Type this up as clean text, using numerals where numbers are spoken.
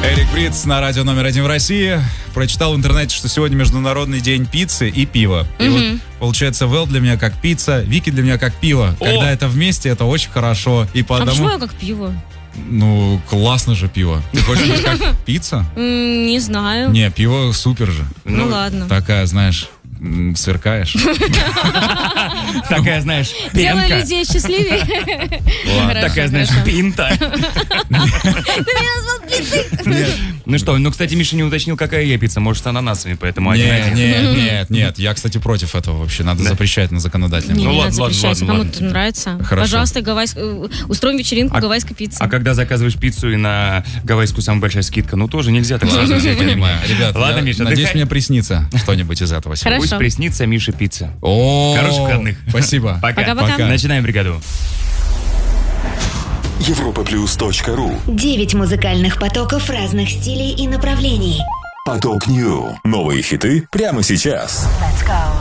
Эрик Притц на радио номер 1 в России. Прочитал в интернете, что сегодня Международный день пиццы и пива. И вот получается, Вэл для меня как пицца, Вики для меня как пиво. Когда это вместе, это очень хорошо. И по одному... почему я как пиво? Ну, классно же пиво. Ты хочешь быть как пицца? Не знаю. Не, пиво супер же. Ну ладно. Такая, знаешь, сверкаешь. Такая, знаешь, Делаю пенка. людей счастливее. Такая, знаешь, пинта. Ты меня назвал пиццей. Ну что, ну, кстати, Миша не уточнил, какая я пицца. Может, с ананасами, поэтому один на один. Нет. Я, кстати, против этого вообще. Надо запрещать на законодательном. Не, Ну не надо ладно, запрещать. ладно, Кому-то ладно. нравится. Хорошо. Пожалуйста, устроим вечеринку гавайской пиццы. А когда заказываешь пиццу и на гавайскую самая большая скидка, ну тоже нельзя так сразу взять. Понимаю. Ребят, Ладно, я Миша, надеюсь, отдыхай. мне приснится что-нибудь из этого сегодня. Хорошо. Пусть приснится Мише пицца. О, Хороших выходных. Спасибо. Пока-пока. Начинаем бригаду. Europaplus.ru 9 музыкальных потоков разных стилей и направлений. Поток Нью. Новые хиты прямо сейчас. Let's go.